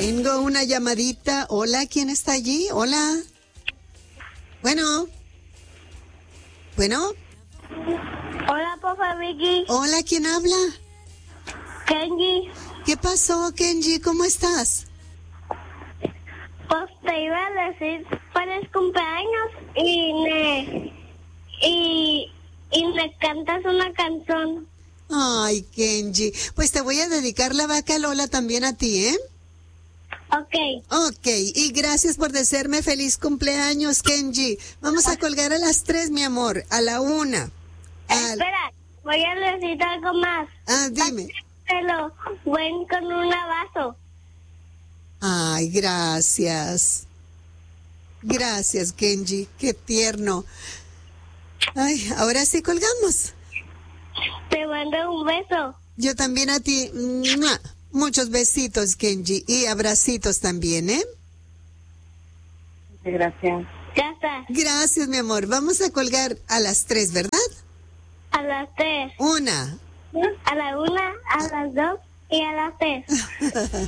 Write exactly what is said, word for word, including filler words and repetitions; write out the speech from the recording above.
Tengo una llamadita. Hola, ¿quién está allí? Hola. Bueno. Bueno. Hola, papá Vicky. Hola, ¿quién habla? Kenji. ¿Qué pasó, Kenji? ¿Cómo estás? Pues te iba a decir feliz cumpleaños y me, y, y me cantas una canción. Ay, Kenji. Pues te voy a dedicar la vaca Lola también a ti, ¿eh? Ok. Ok, y gracias por desearme feliz cumpleaños, Kenji. Vamos a colgar a las tres, mi amor, a la una. Al... Espera, voy a decir algo más. Ah, dime. Te lo ven con un vaso. Ay, gracias. Gracias, Kenji. Qué tierno. Ay, ahora sí colgamos. Te mando un beso. Yo también a ti. ¡Mua! Muchos besitos, Kenji. Y abracitos también, ¿eh? Gracias. Ya está. Gracias, mi amor. Vamos a colgar a las tres, ¿verdad? A las tres. Una. A la una, a las dos y a las tres.